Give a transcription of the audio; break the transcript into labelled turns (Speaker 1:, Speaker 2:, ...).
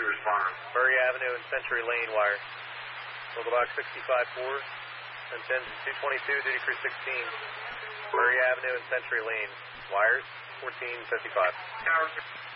Speaker 1: responder.
Speaker 2: Murray Avenue and Century Lane wires. Local box 65-4, 10-222, duty crew 16. Murray Avenue and Century Lane wires, 1455.
Speaker 1: Tower